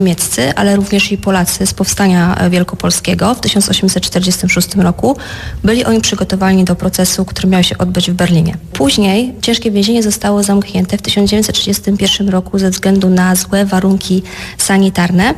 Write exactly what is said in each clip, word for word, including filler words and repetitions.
Niemieccy, ale również i Polacy z Powstania Wielkopolskiego w tysiąc osiemset czterdziestym szóstym roku byli oni przygotowani do procesu, który miał się odbyć w Berlinie. Później ciężkie więzienie zostało zamknięte w tysiąc dziewięćset trzydziestym pierwszym roku ze względu na złe warunki sanitarne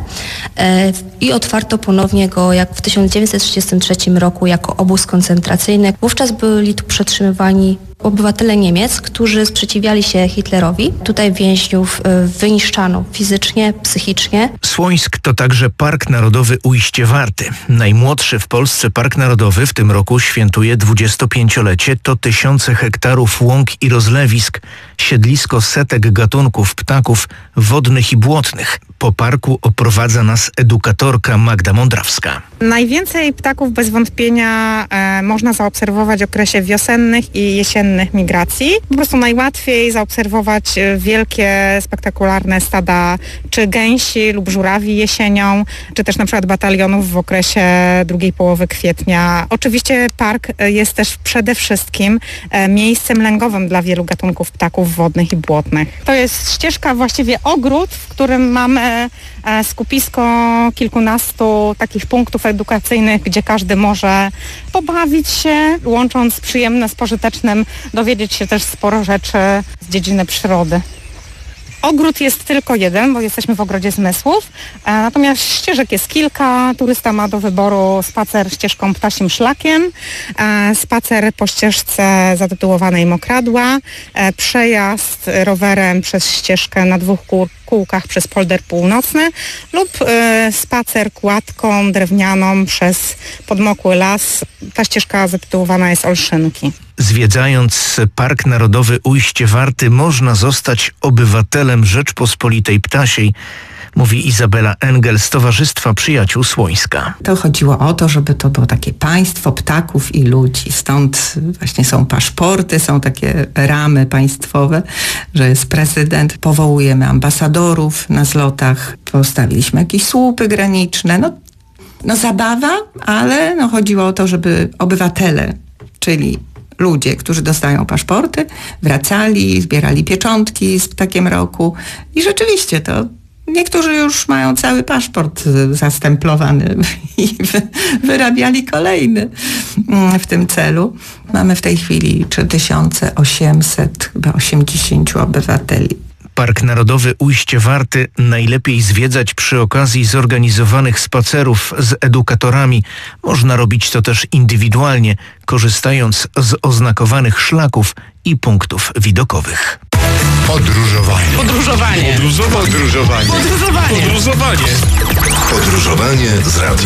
i otwarto ponownie go jak w tysiąc dziewięćset trzydziestym trzecim roku jako obóz koncentracyjny. Wówczas byli tu przetrzymywani obywatele Niemiec, którzy sprzeciwiali się Hitlerowi. Tutaj więźniów wyniszczano fizycznie, psychicznie. Słońsk to także Park Narodowy Ujście Warty. Najmłodszy w Polsce park narodowy w tym roku świętuje dwudziestopięciolecie. To tysiące hektarów łąk i rozlewisk, siedlisko setek gatunków ptaków wodnych i błotnych. Po parku oprowadza nas edukatorka Magda Mądrawska. Najwięcej ptaków bez wątpienia e, można zaobserwować w okresie wiosennych i jesiennych migracji. Po prostu najłatwiej zaobserwować wielkie, spektakularne stada czy gęsi lub żurawi jesienią, czy też na przykład batalionów w okresie drugiej połowy kwietnia. Oczywiście park jest też przede wszystkim e, miejscem lęgowym dla wielu gatunków ptaków wodnych i błotnych. To jest ścieżka, właściwie ogród, w którym mamy skupisko kilkunastu takich punktów edukacyjnych, gdzie każdy może pobawić się, łącząc przyjemne z pożytecznym, dowiedzieć się też sporo rzeczy z dziedziny przyrody. Ogród jest tylko jeden, bo jesteśmy w Ogrodzie Zmysłów, natomiast ścieżek jest kilka. Turysta ma do wyboru spacer ścieżką Ptasim Szlakiem, spacer po ścieżce zatytułowanej Mokradła, przejazd rowerem przez ścieżkę na dwóch kółkach przez polder północny lub spacer kładką drewnianą przez podmokły las. Ta ścieżka zatytułowana jest Olszynki. Zwiedzając Park Narodowy Ujście Warty można zostać obywatelem Rzeczpospolitej Ptasiej, mówi Izabela Engel z Towarzystwa Przyjaciół Słońska. To chodziło o to, żeby to było takie państwo ptaków i ludzi. Stąd właśnie są paszporty, są takie ramy państwowe, że jest prezydent. Powołujemy ambasadorów na zlotach, postawiliśmy jakieś słupy graniczne. No, no zabawa, ale no chodziło o to, żeby obywatele, czyli ludzie, którzy dostają paszporty, wracali, zbierali pieczątki z ptakiem roku i rzeczywiście to niektórzy już mają cały paszport zastemplowany i wy, wyrabiali kolejny w tym celu. Mamy w tej chwili trzy tysiące osiemset osiemdziesiąt obywateli. Park Narodowy Ujście Warty najlepiej zwiedzać przy okazji zorganizowanych spacerów z edukatorami. Można robić to też indywidualnie, korzystając z oznakowanych szlaków i punktów widokowych. Podróżowanie. Podróżowanie. Podróżowanie. Podróżowanie. Podróżowanie. Podróżowanie. Podróżowanie z radiu.